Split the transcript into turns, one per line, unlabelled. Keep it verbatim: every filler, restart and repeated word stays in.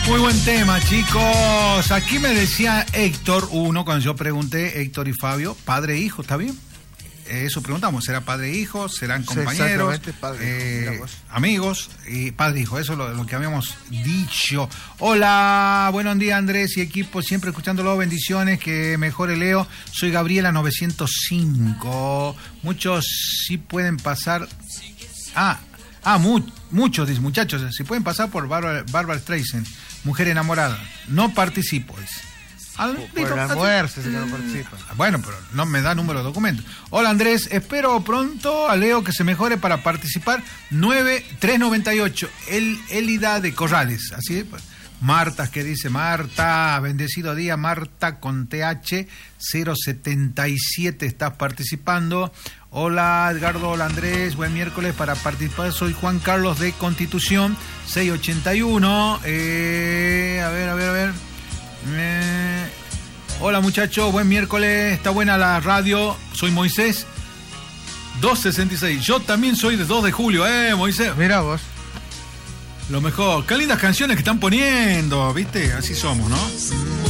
Muy buen tema, chicos. Aquí me decía Héctor, uno, cuando yo pregunté, Héctor y Fabio, padre e hijo, ¿está bien? Eso preguntamos, ¿será padre e hijo? ¿Serán compañeros?
Sí, padre,
eh, amigos y padre e hijo, eso es lo, lo que habíamos dicho. Hola, buenos días Andrés y equipo, siempre escuchándolo, bendiciones, que mejore Leo. Soy Gabriela novecientos cinco. Muchos sí pueden pasar... Ah, ah mu muchos, dice, muchachos, si pueden pasar por Barbara, Barbara Streisand, Mujer Enamorada. No participo, dice. Al,
por el almuerzo, si no participa.
Bueno, pero no me da número de documentos. Hola Andrés, espero pronto a Leo que se mejore para participar. nueve tres noventa y ocho, El Elida de Corrales. Así es. Marta, ¿qué dice Marta? Bendecido día, Marta con T H cero setenta y siete, estás participando. Hola Edgardo, hola Andrés, buen miércoles para participar. Soy Juan Carlos de Constitución seiscientos ochenta y uno. Eh, a ver, a ver, a ver. Eh, hola muchachos, buen miércoles, está buena la radio, soy Moisés doscientos sesenta y seis, yo también soy de dos de julio, eh Moisés.
Mira vos.
Lo mejor, qué lindas canciones que están poniendo, viste, así somos, ¿no?